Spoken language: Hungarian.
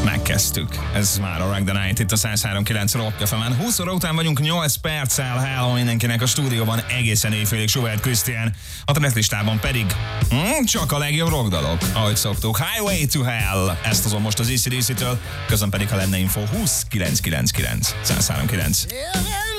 Megkezdtük. Ez már a Rock the Night itt a 103.9 Rock FM-en. 20 óra után vagyunk 8 perccel. Hello mindenkinek a stúdióban egészen éjfélig Schubert Krisztián. A treklistában pedig csak a legjobb rockdalok, ahogy szoktuk. Highway to Hell. Ezt hozom most az AC/DC-től. Közben pedig, ha lenne info, 20 999 103.9.